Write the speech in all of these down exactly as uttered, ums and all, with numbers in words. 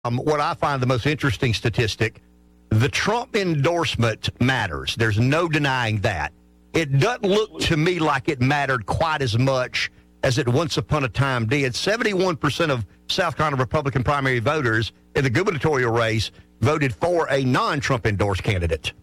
Um, what I find the most interesting statistic, the Trump endorsement matters. There's no denying that. It doesn't look to me like it mattered quite as much as it once upon a time did. seventy-one percent of South Carolina Republican primary voters in the gubernatorial race voted for a non-Trump endorsed candidate.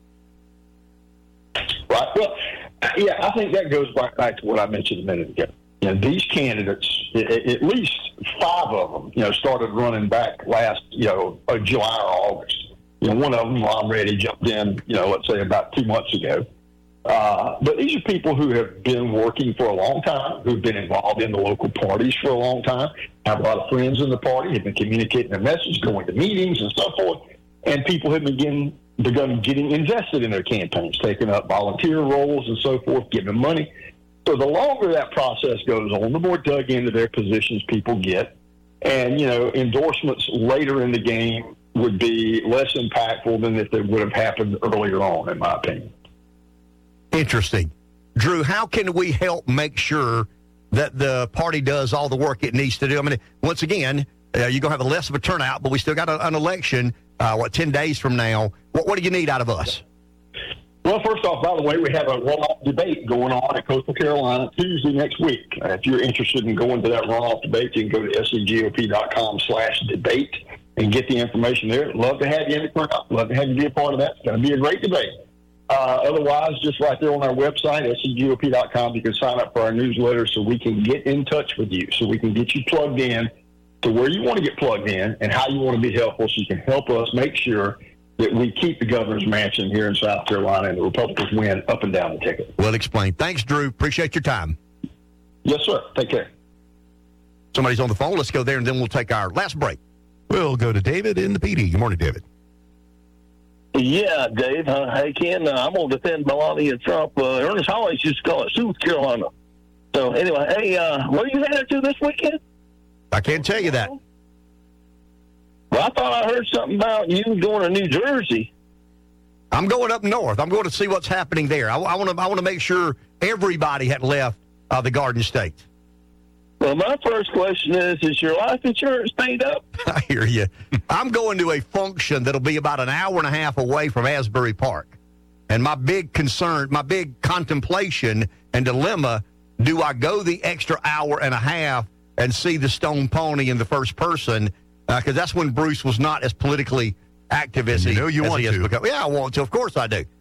Right. Well, yeah, I think that goes right back to what I mentioned a minute ago. You know, these candidates, at least five of them, you know, started running back last, you know, July or August. You know, one of them already jumped in, you know, let's say about two months ago. Uh, but these are people who have been working for a long time, who've been involved in the local parties for a long time, have a lot of friends in the party, have been communicating their message, going to meetings and so forth, and people have begun, begun getting invested in their campaigns, taking up volunteer roles and so forth, giving money. So the longer that process goes on, the more dug into their positions people get. And, you know, endorsements later in the game would be less impactful than if they would have happened earlier on, in my opinion. Interesting. Drew, how can we help make sure that the party does all the work it needs to do? I mean, once again, uh, you're going to have a less of a turnout, but we still got a, an election, uh, what, ten days from now. What, what do you need out of us? Well, first off, by the way, we have a runoff debate going on at Coastal Carolina Tuesday next week. Uh, if you're interested in going to that runoff debate, you can go to secgop.com slash debate and get the information there. Love to have you in the crowd. Love to have you be a part of that. It's going to be a great debate. Uh, otherwise, just right there on our website, S C G O P dot com, you can sign up for our newsletter so we can get in touch with you, so we can get you plugged in to where you want to get plugged in and how you want to be helpful, so you can help us make sure that we keep the governor's mansion here in South Carolina and the Republicans win up and down the ticket. Well explained. Thanks, Drew. Appreciate your time. Yes, sir. Take care. Somebody's on the phone. Let's go there, and then we'll take our last break. We'll go to David in the P D. Good morning, David. Yeah, Dave. Uh, hey, Ken, uh, I'm going to defend Melania Trump. Uh, Ernest Hollis used to call it South Carolina. So, anyway, hey, uh, where are you headed to this weekend? I can't tell you that. Well, I thought I heard something about you going to New Jersey. I'm going up north. I'm going to see what's happening there. I, I want to I want to make sure everybody had left uh, the Garden State. Well, my first question is, is your life insurance paid up? I hear you. I'm going to a function that'll be about an hour and a half away from Asbury Park. And my big concern, my big contemplation and dilemma, do I go the extra hour and a half and see the Stone Pony in the first person? Because uh, that's when Bruce was not as politically active as you he, know you as want he has to. become. Yeah, I want to. Of course I do.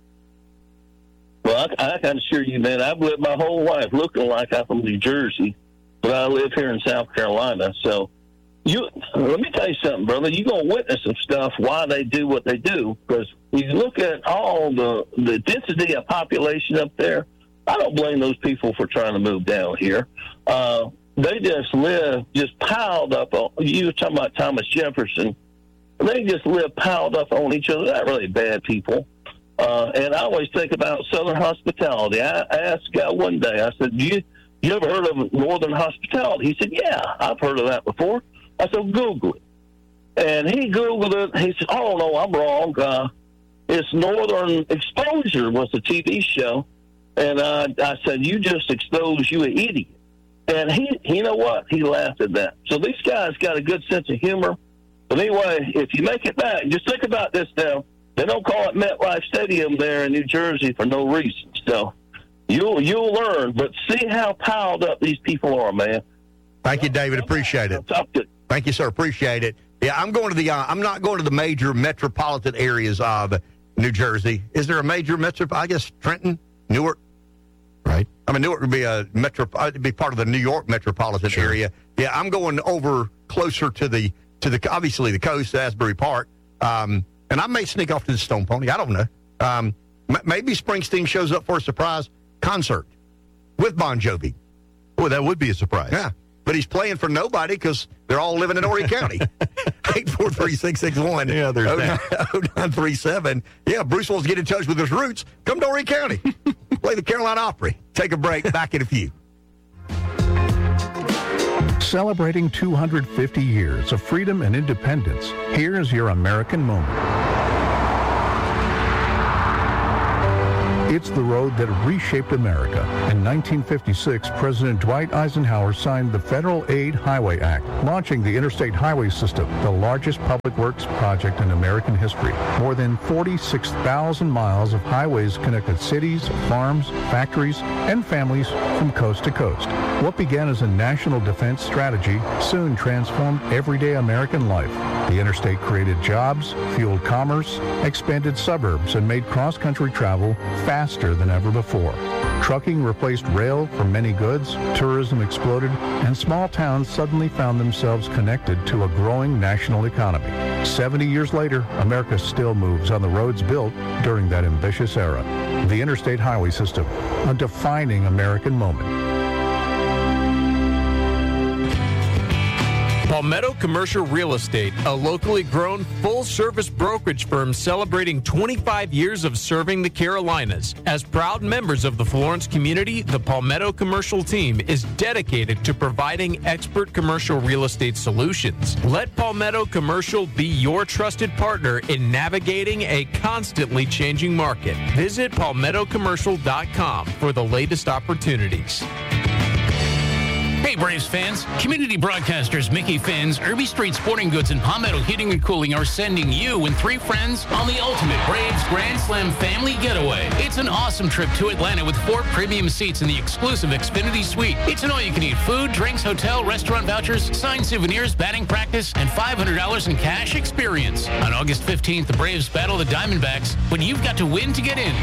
Well, I, I can assure you, man, I've lived my whole life looking like I'm from New Jersey, but I live here in South Carolina. So you let me tell you something, brother. You're going to witness some stuff why they do what they do. Because you look at all the, the density of population up there, I don't blame those people for trying to move down here. Uh, they just live just piled up on, you were talking about Thomas Jefferson. They just live piled up on each other. They're not really bad people. Uh, and I always think about Southern hospitality. I, I asked a guy one day, I said, do you, you ever heard of Northern hospitality? He said, yeah, I've heard of that before. I said, Google it. And he Googled it. He said, oh, no, I'm wrong. Uh, it's Northern Exposure was the T V show. And uh, I said, you just exposed you an idiot. And he, you know what? He laughed at that. So these guys got a good sense of humor. But anyway, if you make it back, just think about this now. They don't call it MetLife Stadium there in New Jersey for no reason. So you'll you'll learn. But see how piled up these people are, man. Thank you, David. Appreciate it. Thank you, sir. Appreciate it. Yeah, I'm going to the. Uh, I'm not going to the major metropolitan areas of New Jersey. Is there a major metro? I guess Trenton, Newark. Right. I mean, Newark would be a metro. It'd be part of the New York metropolitan sure. area. Yeah, I'm going over closer to the to the obviously the coast, Asbury Park. Um, and I may sneak off to the Stone Pony. I don't know. Um, m- maybe Springsteen shows up for a surprise concert with Bon Jovi. Boy, that would be a surprise. Yeah. But he's playing for nobody because they're all living in Horry County. eight four three, six six one, yeah, there's that. oh nine three seven. Yeah, Bruce wants to get in touch with his roots. Come to Horry County. Play the Carolina Opry. Take a break. Back in a few. Celebrating two hundred fifty years of freedom and independence, here's your American moment. It's the road that reshaped America. In nineteen fifty-six, President Dwight Eisenhower signed the Federal Aid Highway Act, launching the Interstate Highway System, the largest public works project in American history. More than forty-six thousand miles of highways connected cities, farms, factories, and families from coast to coast. What began as a national defense strategy soon transformed everyday American life. The interstate created jobs, fueled commerce, expanded suburbs, and made cross-country travel faster than ever before. Trucking replaced rail for many goods, tourism exploded, and small towns suddenly found themselves connected to a growing national economy. seventy years later, America still moves on the roads built during that ambitious era. The Interstate Highway System, a defining American moment. Palmetto Commercial Real Estate, a locally grown full-service brokerage firm celebrating twenty-five years of serving the Carolinas. As proud members of the Florence community, the Palmetto Commercial team is dedicated to providing expert commercial real estate solutions. Let Palmetto Commercial be your trusted partner in navigating a constantly changing market. Visit palmetto commercial dot com for the latest opportunities. Hey Braves fans, community broadcasters Mickey Finn's, Irby Street Sporting Goods, and Palmetto Heating and Cooling are sending you and three friends on the ultimate Braves Grand Slam family getaway. It's an awesome trip to Atlanta with four premium seats in the exclusive Xfinity Suite. It's an all-you-can-eat food, drinks, hotel, restaurant vouchers, signed souvenirs, batting practice, and five hundred dollars in cash experience. On August fifteenth, the Braves battle the Diamondbacks, but you've got to win to get in.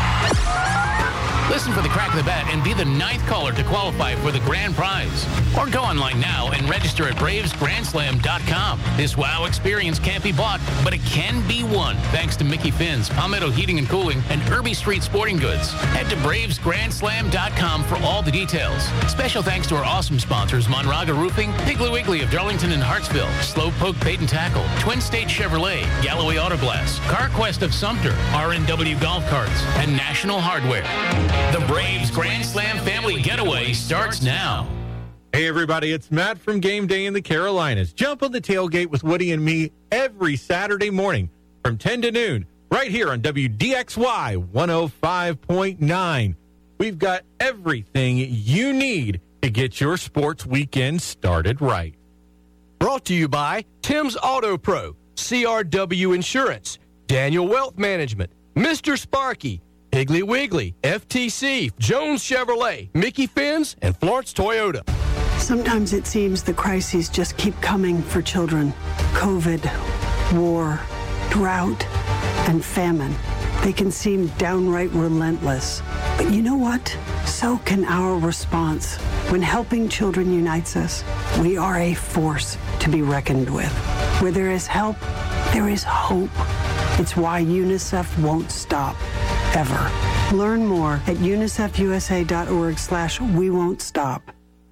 Listen for the crack of the bat and be the ninth caller to qualify for the grand prize. Or go online now and register at braves grand slam dot com. This wow experience can't be bought, but it can be won thanks to Mickey Finn's, Palmetto Heating and Cooling, and Irby Street Sporting Goods. Head to braves grand slam dot com for all the details. Special thanks to our awesome sponsors, Monraga Roofing, Piggly Wiggly of Darlington and Hartsville, Slowpoke Bait and Tackle, Twin State Chevrolet, Galloway Auto Glass, CarQuest of Sumter, R and W Golf Carts, and National Hardware. The Braves Grand Slam family getaway starts now. Hey, everybody, it's Matt from Game Day in the Carolinas. Jump on the tailgate with Woody and me every Saturday morning from ten to noon right here on W D X Y one oh five point nine. We've got everything you need to get your sports weekend started right. Brought to you by Tim's Auto Pro, C R W Insurance, Daniel Wealth Management, Mister Sparky, Piggly Wiggly, F T C, Jones Chevrolet, Mickey Finn's, and Florence Toyota. Sometimes it seems the crises just keep coming for children. COVID, war, drought, and famine. They can seem downright relentless. But you know what? So can our response. When helping children unites us, we are a force to be reckoned with. Where there is help, there is hope. It's why UNICEF won't stop. Ever. Learn more at unicefusa.org slash we won't stop.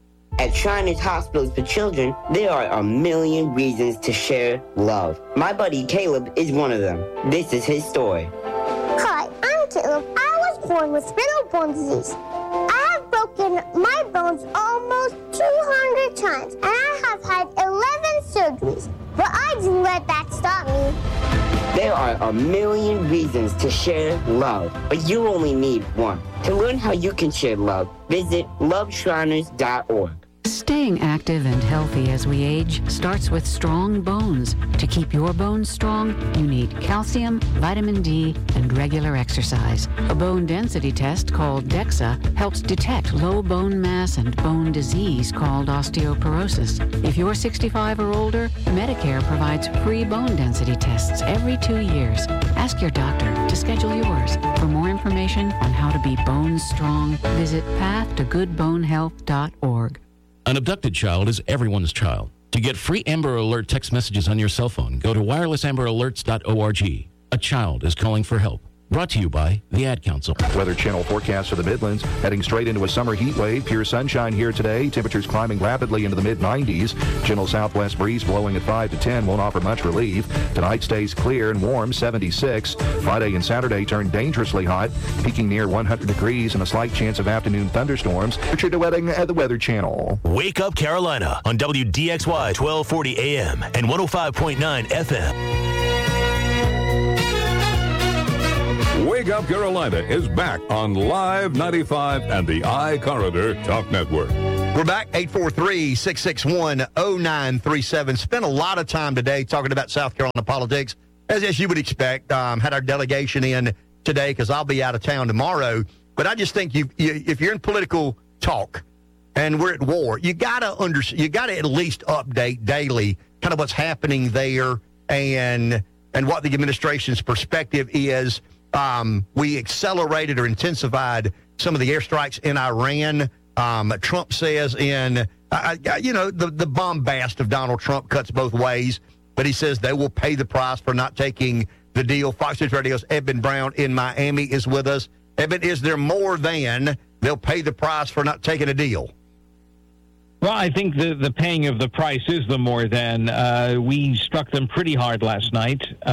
At Shriners Hospitals for Children, there are a million reasons to share love. My buddy Caleb is one of them. This is his story. Hi, I'm Caleb. I was born with spinal bone disease. I have broken my bones almost two hundred times, and I have had eleven surgeries. But I didn't let that stop me. There are a million reasons to share love, but you only need one. To learn how you can share love, visit love shriners dot org. Staying active and healthy as we age starts with strong bones. To keep your bones strong, you need calcium, vitamin D, and regular exercise. A bone density test called DEXA helps detect low bone mass and bone disease called osteoporosis. If you're sixty-five or older, Medicare provides free bone density tests every two years. Ask your doctor to schedule yours. For more information on how to be bone strong, visit path to good bone health dot org. An abducted child is everyone's child. To get free Amber Alert text messages on your cell phone, go to wireless amber alerts dot org. A child is calling for help. Brought to you by the Ad Council. Weather Channel forecast for the Midlands. Heading straight into a summer heat wave. Pure sunshine here today. Temperatures climbing rapidly into the mid nineties. Gentle southwest breeze blowing at five to ten won't offer much relief. Tonight stays clear and warm, seventy-six. Friday and Saturday turn dangerously hot, peaking near one hundred degrees and a slight chance of afternoon thunderstorms. Richard DeWetting at the Weather Channel. Wake Up Carolina on W D X Y twelve forty A M and one oh five point nine F M. Wake Up Carolina is back on Live ninety-five and the iCorridor Talk Network. We're back, eight four three, six six one, zero nine three seven. Spent a lot of time today talking about South Carolina politics, as, as you would expect. Um, had our delegation in today because I'll be out of town tomorrow. But I just think you, you if you're in political talk and we're at war, you gotta under, you gotta at least update daily kind of what's happening there and and what the administration's perspective is. Um, we accelerated or intensified some of the airstrikes in Iran. Um, Trump says in, uh, you know, the, the bombast of Donald Trump cuts both ways, but he says they will pay the price for not taking the deal. Fox News Radio's Eben Brown in Miami is with us. Eben, is there more than they'll pay the price for not taking a deal? Well, I think the, the paying of the price is the more than. Uh, we struck them pretty hard last night, uh,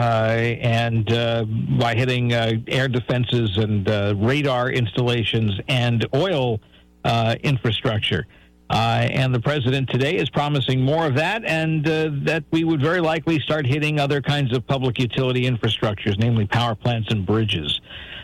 and uh, by hitting uh, air defenses and uh, radar installations and oil uh, infrastructure. Uh, and the president today is promising more of that, and uh, that we would very likely start hitting other kinds of public utility infrastructures, namely power plants and bridges.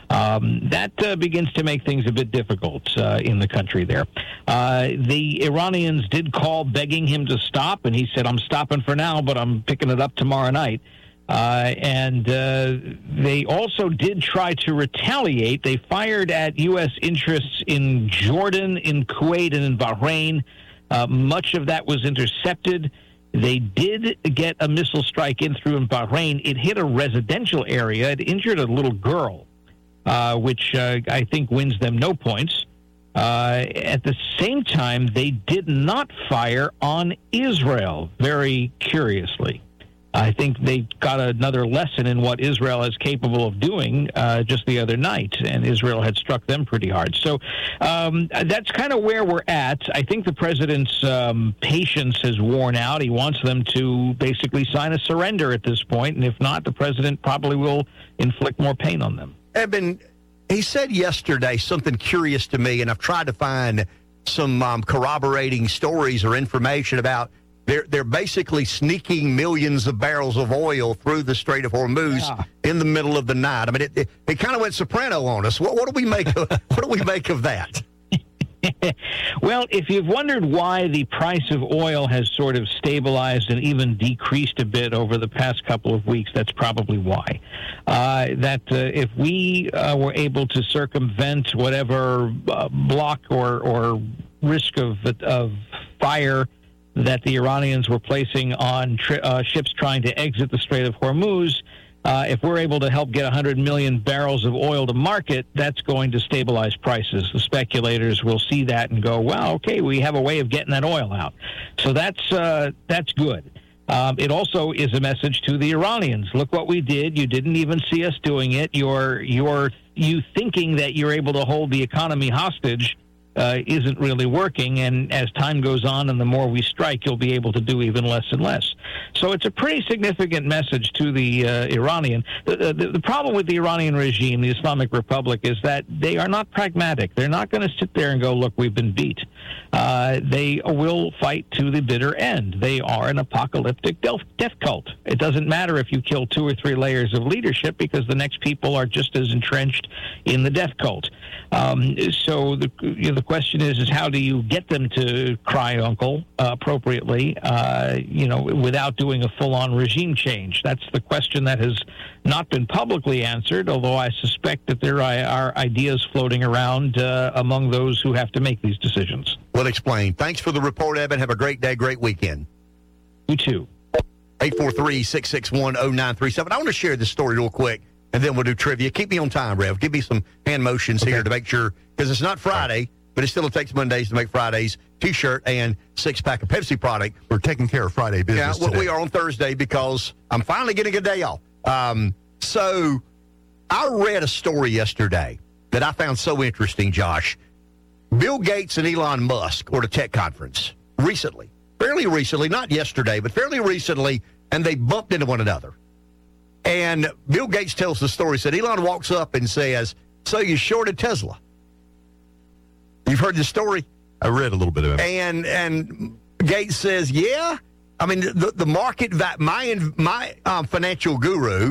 Um, that uh, begins to make things a bit difficult uh, in the country there. Uh, the Iranians did call begging him to stop, and he said, I'm stopping for now, but I'm picking it up tomorrow night. Uh, and uh, they also did try to retaliate. They fired at U S interests in Jordan, in Kuwait, and in Bahrain. Uh, much of that was intercepted. They did get a missile strike in through in Bahrain. It hit a residential area. It injured a little girl, uh, which uh, I think wins them no points. Uh, at the same time, they did not fire on Israel, very curiously. I think they got another lesson in what Israel is capable of doing uh, just the other night, and Israel had struck them pretty hard. So um, that's kind of where we're at. I think the president's um, patience has worn out. He wants them to basically sign a surrender at this point, and if not, the president probably will inflict more pain on them. Eben, he said yesterday something curious to me, and I've tried to find some um, corroborating stories or information about They're they're basically sneaking millions of barrels of oil through the Strait of Hormuz yeah. in the middle of the night. I mean, it it, it kind of went soprano on us. What, what do we make of, what do we make of that? Well, if you've wondered why the price of oil has sort of stabilized and even decreased a bit over the past couple of weeks, that's probably why. Uh, that uh, if we uh, were able to circumvent whatever uh, block or or risk of of fire that the Iranians were placing on tri- uh, ships trying to exit the Strait of Hormuz, uh, if we're able to help get one hundred million barrels of oil to market, that's going to stabilize prices. The speculators will see that and go, wow, okay, we have a way of getting that oil out. So that's uh, that's good. Um, it also is a message to the Iranians. Look what we did. You didn't even see us doing it. You're, you're, you thinking that you're able to hold the economy hostage Uh, isn't really working, and as time goes on and the more we strike, you'll be able to do even less and less. So it's a pretty significant message to the uh, Iranian. The, the, the problem with the Iranian regime, the Islamic Republic, is that they are not pragmatic. They're not going to sit there and go, look, we've been beat. Uh, they will fight to the bitter end. They are an apocalyptic death cult. It doesn't matter if you kill two or three layers of leadership, because the next people are just as entrenched in the death cult. Um, so the, you know, the question is, is how do you get them to cry uncle uh, appropriately, uh, you know, without doing a full-on regime change? That's the question that has not been publicly answered, although I suspect that there are ideas floating around uh, among those who have to make these decisions. Well explained. Thanks for the report, Eben. Have a great day, great weekend. You too. eight four three, six six one, zero nine three seven. I want to share this story real quick, and then we'll do trivia. Keep me on time, Rev. Give me some hand motions okay. here to make sure, because it's not Friday, but it still takes Mondays to make Fridays. T-shirt and six-pack of Pepsi product. We're taking care of Friday business Yeah, well, today. we are on Thursday because I'm finally getting a day off. Um, so I read a story yesterday that I found so interesting, Josh. Bill Gates and Elon Musk were at a tech conference recently, fairly recently, not yesterday, but fairly recently, and they bumped into one another. And Bill Gates tells the story, said Elon walks up and says, so you shorted Tesla? You've heard this story? I read a little bit of it. And and Gates says, yeah. I mean, the, the market, my, my um, financial guru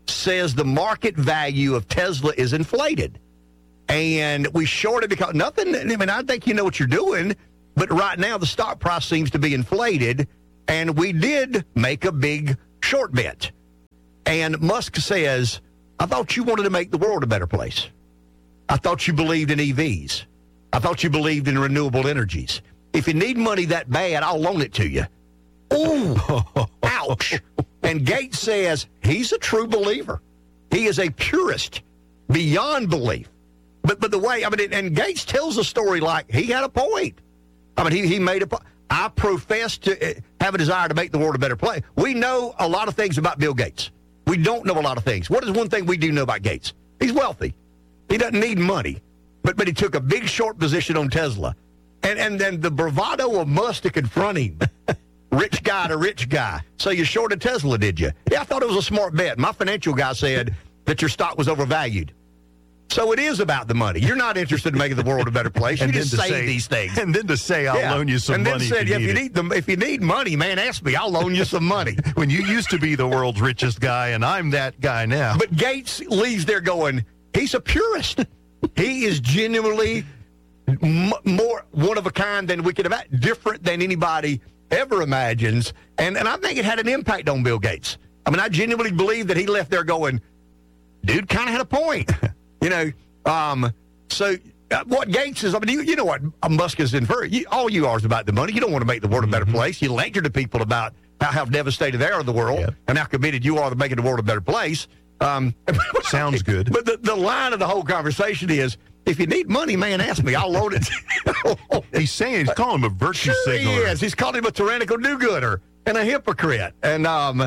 says the market value of Tesla is inflated. And we shorted because nothing, I mean, I think you know what you're doing, but right now the stock price seems to be inflated, and we did make a big short bet. And Musk says, I thought you wanted to make the world a better place. I thought you believed in E Vs. I thought you believed in renewable energies. If you need money that bad, I'll loan it to you. Ooh, ouch. And Gates says he's a true believer. He is a purist beyond belief. But but the way, I mean, and Gates tells a story like he had a point. I mean, he, he made a point. I profess to have a desire to make the world a better place. We know a lot of things about Bill Gates. We don't know a lot of things. What is one thing we do know about Gates? He's wealthy. He doesn't need money. But but he took a big short position on Tesla. And, and then the bravado of Musk to confront him. Rich guy to rich guy. So you shorted Tesla, did you? Yeah, I thought it was a smart bet. My financial guy said that your stock was overvalued. So it is about the money. You're not interested in making the world a better place. You and just say, say these things. And then to say, I'll yeah. loan you some and money. And then said, if you, yeah, need, if, you need the, if you need money, man, ask me. I'll loan you some money. When you used to be the world's richest guy, and I'm that guy now. But Gates leaves there going, he's a purist. He is genuinely m- more one of a kind than we could have, different than anybody ever imagines. And, and I think it had an impact on Bill Gates. I mean, I genuinely believe that he left there going, dude kind of had a point. You know, Um, so uh, what Gates is, I mean, you, you know what Musk is inferring. You, all you are is about the money. You don't want to make the world a better place. You lecture to people about how, how devastated they are of the world yep. and how committed you are to making the world a better place. Um, Sounds good. But the, the line of the whole conversation is, if you need money, man, ask me. I'll loan it. He's saying, he's calling him a virtue sure signaler. He is. He's calling him a tyrannical do-gooder and a hypocrite. And um,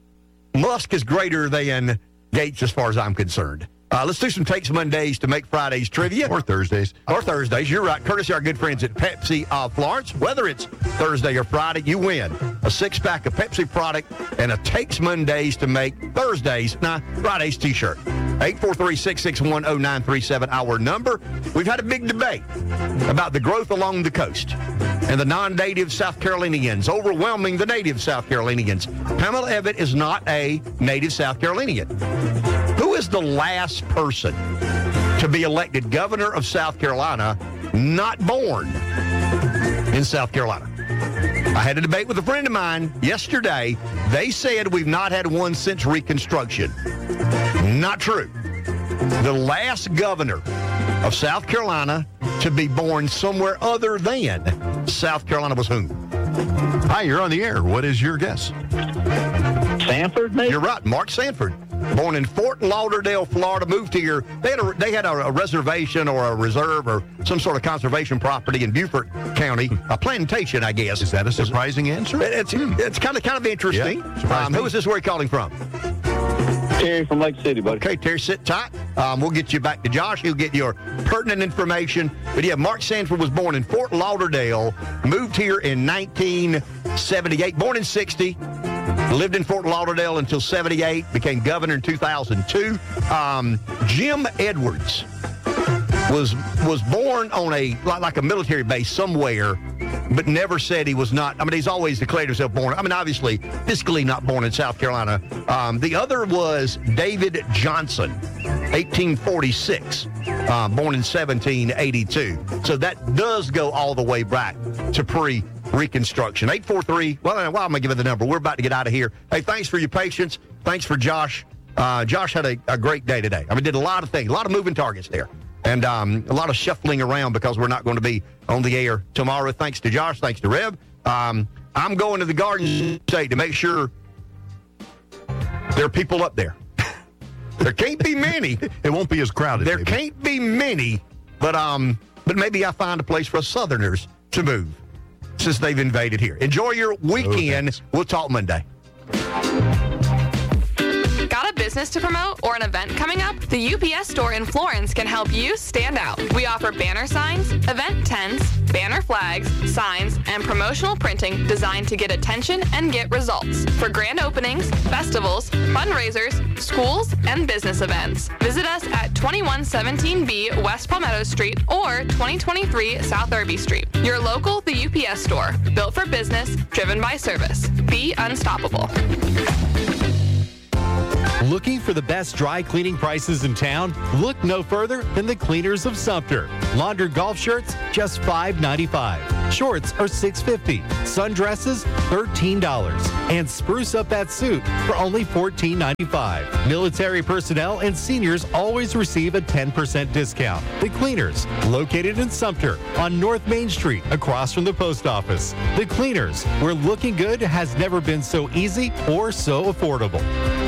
Musk is greater than Gates as far as I'm concerned. Uh, let's do some Takes Mondays to make Friday's trivia. Or Thursdays. Or Thursdays. You're right. Courtesy our good friends at Pepsi of Florence. Whether it's Thursday or Friday, you win a six-pack of Pepsi product and a Takes Mondays to make Thursdays, nah, Friday's T-shirt. eight four three, six six one, zero nine three seven, our number. We've had a big debate about the growth along the coast and the non-native South Carolinians overwhelming the native South Carolinians. Pamela Evatt is not a native South Carolinian. Who is the last person to be elected governor of South Carolina not born in South Carolina? I had a debate with a friend of mine yesterday. They said we've not had one since Reconstruction. Not true. The last governor of South Carolina to be born somewhere other than South Carolina was whom? Hi, you're on the air. What is your guess? Sanford, maybe? You're right, Mark Sanford. Born in Fort Lauderdale, Florida, moved here. They had a, they had a, a reservation or a reserve or some sort of conservation property in Beaufort County, a plantation, I guess. Is that a surprising answer? It, it's it's kind of kind of interesting. Yeah, um, who is this? Where are you calling from? Terry from Lake City, buddy. Okay, Terry, sit tight. Um, we'll get you back to Josh. He'll get your pertinent information. But yeah, Mark Sanford was born in Fort Lauderdale, moved here in nineteen seventy-eight, born in sixty. Lived in Fort Lauderdale until seventy-eight, became governor in two thousand two. Um, Jim Edwards was was born on a like, like a military base somewhere, but never said he was not. I mean, he's always declared himself born. I mean, obviously, physically not born in South Carolina. Um, the other was David Johnson, eighteen forty-six, uh, born in seventeen eighty-two. So that does go all the way back to pre Reconstruction. eight four three, well, well, I'm going to give it the number. We're about to get out of here. Hey, thanks for your patience. Thanks for Josh. Uh, Josh had a, a great day today. I mean, did a lot of things, a lot of moving targets there, and um, a lot of shuffling around because we're not going to be on the air tomorrow. Thanks to Josh. Thanks to Rev. Um, I'm going to the Garden State to make sure there are people up there. There can't be many. It won't be as crowded. There maybe. can't be many, but um, but maybe I find a place for us Southerners to move since they've invaded here. Enjoy your weekend. Oh, we'll talk Monday. Got a business to promote or an event coming up? The U P S store in Florence can help you stand out. We offer banner signs, event tents, banner flags, signs, and promotional printing designed to get attention and get results for grand openings, festivals, fundraisers, schools, and business events. Visit us at twenty-one seventeen B West Palmetto Street or twenty twenty-three South Irby Street. Your local The U P S store, built for business, driven by service. Be unstoppable. Looking for the best dry cleaning prices in town? Look no further than the Cleaners of Sumter. Laundered golf shirts, just five ninety-five. Shorts are six fifty. Sundresses, thirteen dollars. And spruce up that suit for only fourteen ninety-five. Military personnel and seniors always receive a ten percent discount. The Cleaners, located in Sumter on North Main Street across from the post office. The Cleaners, where looking good has never been so easy or so affordable.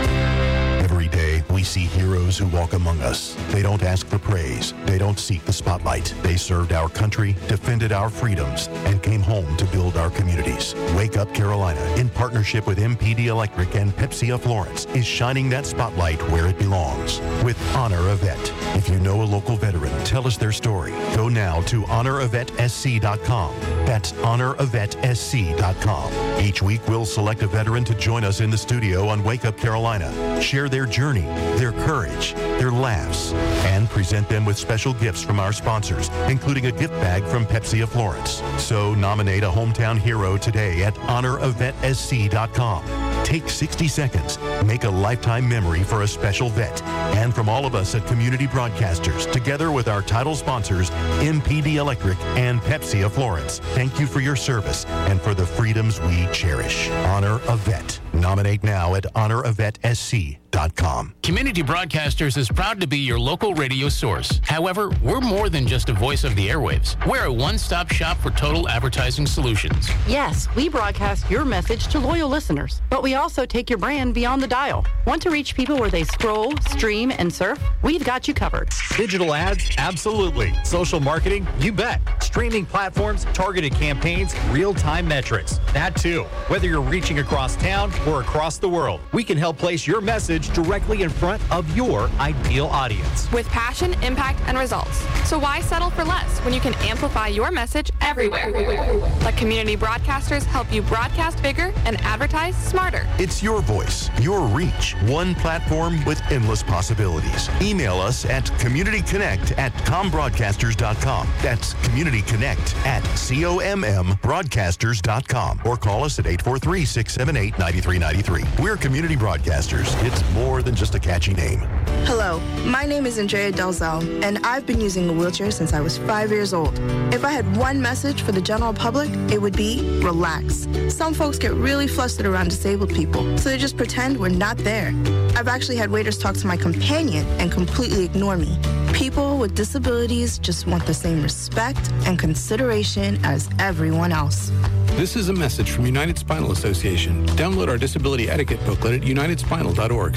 Every day, we see heroes who walk among us. They don't ask for praise. They don't seek the spotlight. They served our country, defended our freedoms, and came home to build our communities. Wake Up Carolina, in partnership with M P D Electric and Pepsi of Florence, is shining that spotlight where it belongs with Honor a Vet. If you know a local veteran, tell us their story. Go now to honor a vet s c dot com. That's honor a vet s c dot com. Each week, we'll select a veteran to join us in the studio on Wake Up Carolina. Share their journey, their courage, their laughs, and present them with special gifts from our sponsors, including a gift bag from Pepsi of Florence. So nominate a hometown hero today at honor a vet s c dot com. Take sixty seconds. Make a lifetime memory for a special vet. And from all of us at Community Broadcasters, together with our title sponsors, M P D Electric and Pepsi of Florence, thank you for your service and for the freedoms we cherish. Honor a Vet. Nominate now at honor a vet s c dot com. Community Broadcasters is proud to be your local radio source. However, we're more than just a voice of the airwaves. We're a one-stop shop for total advertising solutions. Yes, we broadcast your message to loyal listeners, but we also take your brand beyond the dial. Want to reach people where they scroll, stream, and surf? We've got you covered. Digital ads? Absolutely. Social marketing? You bet. Streaming platforms, targeted campaigns, real-time metrics. That too. Whether you're reaching across town or across the world, we can help place your message directly in front of your ideal audience. With passion, impact, and results. So why settle for less when you can amplify your message everywhere? Let Community Broadcasters help you broadcast bigger and advertise smarter. It's your voice, your reach, one platform with endless possibilities. Email us at communityconnect at combroadcasters dot com. That's communityconnect at C O M M broadcasters dot com. Or call us at eight four three, six seven eight, nine three nine three. We're Community Broadcasters. It's more than just a catchy name. Hello, my name is Andrea Delzell, and I've been using a wheelchair since I was five years old. If I had one message for the general public, it would be relax. Some folks get really flustered around disabled people, so they just pretend we're not there. I've actually had waiters talk to my companion and completely ignore me. People with disabilities just want the same respect and consideration as everyone else. This is a message from United Spinal Association. Download our disability etiquette booklet at united spinal dot org.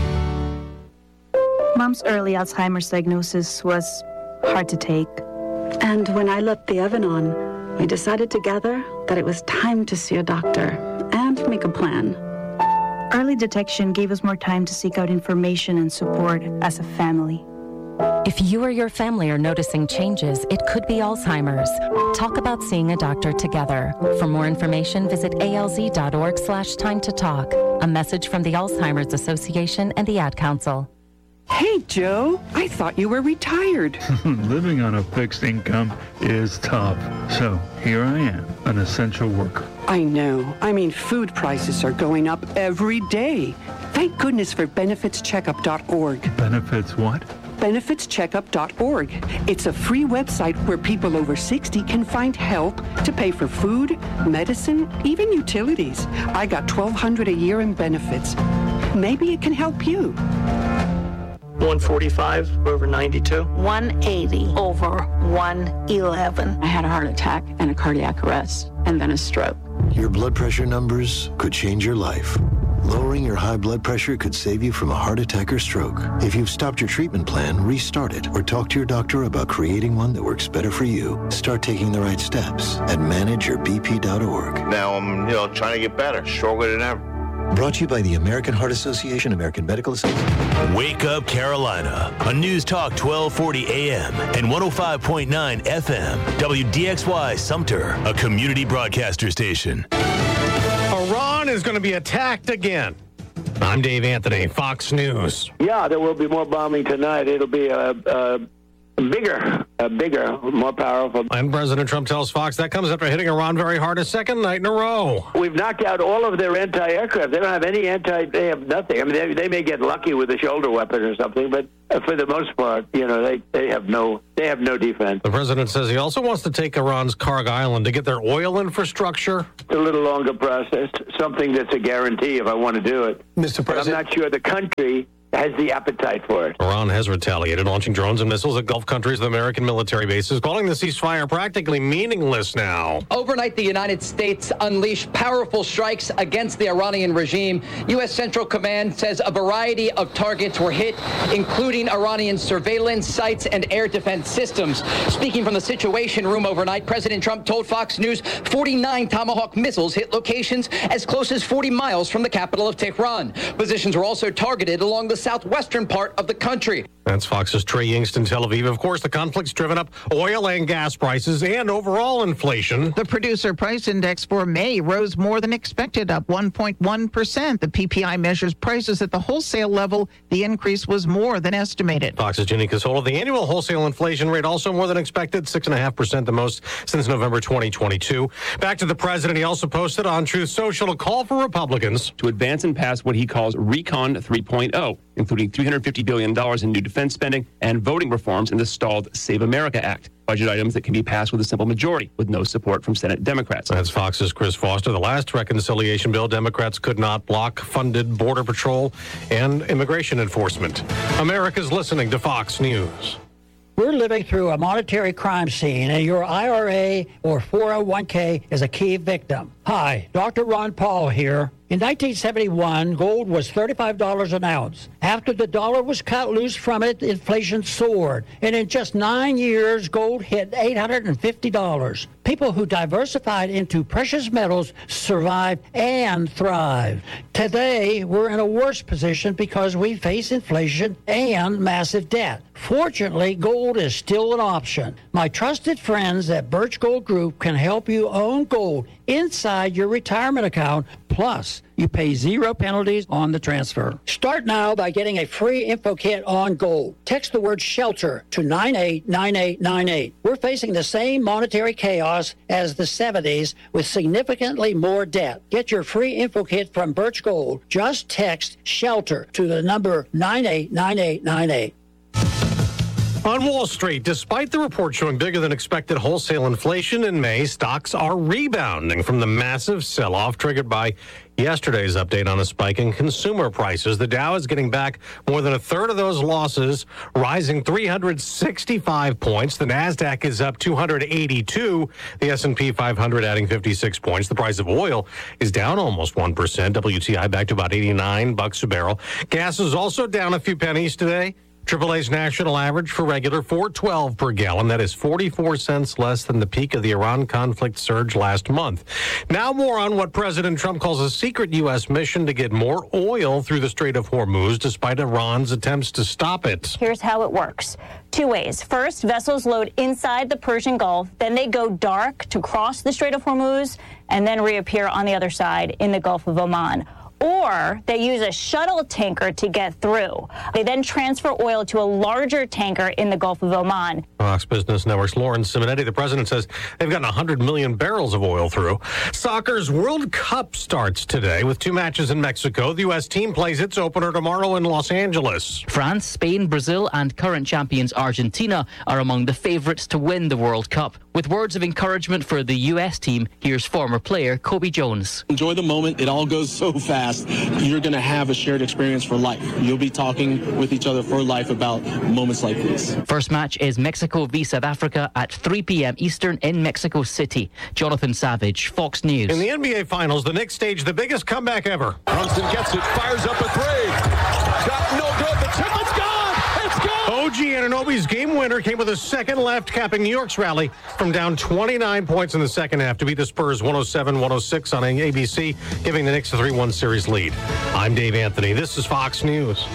Mom's early Alzheimer's diagnosis was hard to take. And when I left the oven on, we decided together that it was time to see a doctor and make a plan. Early detection gave us more time to seek out information and support as a family. If you or your family are noticing changes, it could be Alzheimer's. Talk about seeing a doctor together. For more information, visit A L Z dot org slash time to talk. A message from the Alzheimer's Association and the Ad Council. Hey, Joe, I thought you were retired. Living on a fixed income is tough. So here I am, an essential worker. I know. I mean, food prices are going up every day. Thank goodness for benefits checkup dot org. Benefits what? benefits checkup dot org. It's a free website where people over sixty can find help to pay for food, medicine, even utilities. I got twelve hundred dollars a year in benefits. Maybe it can help you. one forty-five over ninety-two. one eighty over one eleven. I had a heart attack and a cardiac arrest and then a stroke. Your blood pressure numbers could change your life. Lowering your high blood pressure could save you from a heart attack or stroke. If you've stopped your treatment plan, restart it or talk to your doctor about creating one that works better for you. Start taking the right steps at manage your b p dot org. Now I'm, you know, trying to get better, stronger than ever. Brought to you by the American Heart Association, American Medical Association. Wake Up Carolina on News Talk twelve forty A M and one oh five point nine F M. W D X Y Sumter, a community broadcaster station. Iran is going to be attacked again. I'm Dave Anthony, Fox News. Yeah, there will be more bombing tonight. It'll be a, a bigger, uh, bigger, more powerful. And President Trump tells Fox that comes after hitting Iran very hard a second night in a row. We've knocked out all of their anti-aircraft. They don't have any anti, they have nothing. I mean, they, they may get lucky with a shoulder weapon or something, but for the most part, you know, they, they have no they have no defense. The president says he also wants to take Iran's Karg Island to get their oil infrastructure. It's a little longer process, something that's a guarantee if I want to do it. Mister President, but I'm not sure the country has the appetite for it. Iran has retaliated, launching drones and missiles at Gulf countries with American military bases, calling the ceasefire practically meaningless now. Overnight, the United States unleashed powerful strikes against the Iranian regime. U S. Central Command says a variety of targets were hit, including Iranian surveillance sites and air defense systems. Speaking from the Situation Room overnight, President Trump told Fox News forty-nine Tomahawk missiles hit locations as close as forty miles from the capital of Tehran. Positions were also targeted along the southwestern part of the country. That's Fox's Trey Yingst in Tel Aviv. Of course, the conflict's driven up oil and gas prices and overall inflation. The producer price index for May rose more than expected, up one point one percent. The P P I measures prices at the wholesale level. The increase was more than estimated. Fox's Ginny Casola. The annual wholesale inflation rate also more than expected, six point five percent, the most since November twenty twenty-two. Back to the president. He also posted on Truth Social a call for Republicans to advance and pass what he calls Recon three point oh, including three hundred fifty billion dollars in new defense spending and voting reforms in the stalled Save America Act. Budget items that can be passed with a simple majority, with no support from Senate Democrats. That's Fox's Chris Foster. The last reconciliation bill, Democrats could not block funded Border Patrol and immigration enforcement. America's listening to Fox News. We're living through a monetary crime scene, and your I R A or four oh one k is a key victim. Hi, Doctor Ron Paul here. In nineteen seventy-one, gold was thirty-five dollars an ounce. After the dollar was cut loose from it, inflation soared. And in just nine years, gold hit eight hundred fifty dollars. People who diversified into precious metals survived and thrived. Today, we're in a worse position because we face inflation and massive debt. Fortunately, gold is still an option. My trusted friends at Birch Gold Group can help you own gold inside your retirement account. Plus, you pay zero penalties on the transfer. Start now by getting a free info kit on gold. Text the word SHELTER to nine eight nine eight nine eight. We're facing the same monetary chaos as the seventies with significantly more debt. Get your free info kit from Birch Gold. Just text SHELTER to the number nine eight nine eight nine eight. On Wall Street, despite the report showing bigger than expected wholesale inflation in May, stocks are rebounding from the massive sell-off triggered by yesterday's update on a spike in consumer prices. The Dow is getting back more than a third of those losses, rising three hundred sixty-five points. The Nasdaq is up two hundred eighty-two. The S and P five hundred adding fifty-six points. The price of oil is down almost one percent. W T I back to about eighty-nine bucks a barrel. Gas is also down a few pennies today. triple A's national average for regular four twelve per gallon. That is forty-four cents less than the peak of the Iran conflict surge last month. Now more on what President Trump calls a secret U S mission to get more oil through the Strait of Hormuz, despite Iran's attempts to stop it. Here's how it works. Two ways. First, vessels load inside the Persian Gulf, then they go dark to cross the Strait of Hormuz, and then reappear on the other side in the Gulf of Oman. Or they use a shuttle tanker to get through. They then transfer oil to a larger tanker in the Gulf of Oman. Fox Business Network's Lauren Simonetti. The president says they've gotten one hundred million barrels of oil through. Soccer's World Cup starts today with two matches in Mexico. The U S team plays its opener tomorrow in Los Angeles. France, Spain, Brazil, and current champions Argentina are among the favourites to win the World Cup. With words of encouragement for the U S team, here's former player Kobe Jones. Enjoy the moment. It all goes so fast. You're going to have a shared experience for life. You'll be talking with each other for life about moments like this. First match is Mexico v South Africa at three p.m. Eastern in Mexico City. Jonathan Savage, Fox News. In the N B A Finals, the Knicks staged the biggest comeback ever. Brunson gets it, fires up a three. Shot no good. The tip is gone. It's gone. O G Anunoby's game winner came with a second left, capping New York's rally from down twenty-nine points in the second half to beat the Spurs one oh seven one oh six on A B C, giving the Knicks a three one series lead. I'm Dave Anthony. This is Fox News.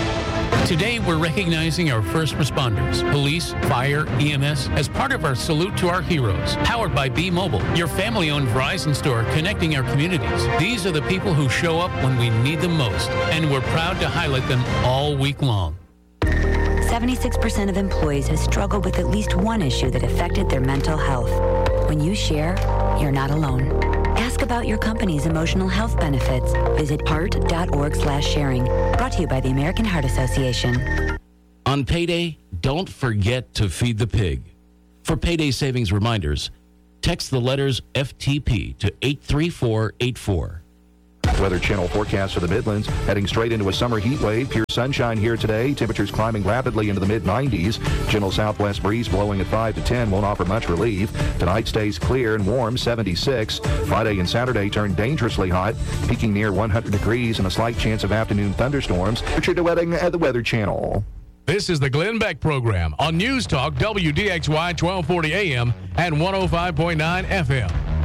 Today, we're recognizing our first responders, police, fire, E M S, as part of our Salute to Our Heroes, powered by B-Mobile, your family-owned Verizon store connecting our communities. These are the people who show up when we need them most, and we're proud to highlight them all week long. seventy-six percent of employees have struggled with at least one issue that affected their mental health. When you share, you're not alone. Ask about your company's emotional health benefits. Visit heart.org slash sharing. Brought to you by the American Heart Association. On payday, don't forget to feed the pig. For payday savings reminders, text the letters F T P to eight three four eight four. Weather Channel forecast for the Midlands. Heading straight into a summer heat wave. Pure sunshine here today. Temperatures climbing rapidly into the mid nineties. Gentle southwest breeze blowing at five to ten won't offer much relief. Tonight stays clear and warm, seventy-six. Friday and Saturday turn dangerously hot, peaking near one hundred degrees and a slight chance of afternoon thunderstorms. Richard DeWetting at the Weather Channel. This is the Glenn Beck Program on News Talk W D X Y twelve forty A M and one oh five point nine F M.